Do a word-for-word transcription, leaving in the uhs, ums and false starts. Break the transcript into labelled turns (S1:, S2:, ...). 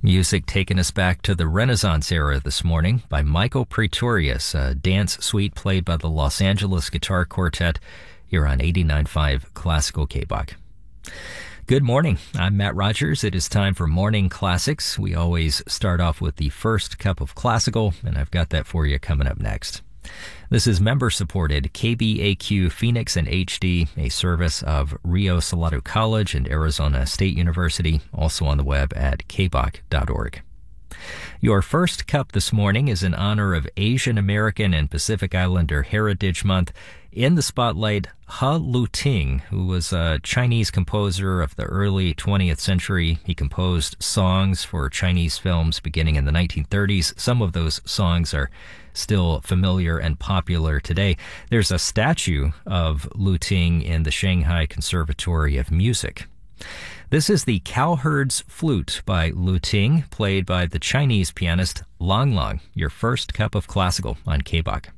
S1: Music taking us back to the Renaissance era this morning by Michael Pretorius, a dance suite played by the Los Angeles Guitar Quartet here on eighty-nine point five Classical K-Bach. Good morning. I'm Matt Rogers. It is time for Morning Classics. We always start off with the first cup of classical, and I've got that for you coming up next. This is member-supported K B A Q Phoenix and H D, a service of Rio Salado College and Arizona State University, also on the web at k bach dot org. Your first cup this morning is in honor of Asian American and Pacific Islander Heritage Month. In the spotlight, He Luting, who was a Chinese composer of the early twentieth century. He composed songs for Chinese films beginning in the nineteen thirties. Some of those songs are still familiar and popular today. There's a statue of Luting in the Shanghai Conservatory of Music. This is the Cowherd's Flute by Luting, played by the Chinese pianist Lang Lang. Your first cup of classical on K-Bach.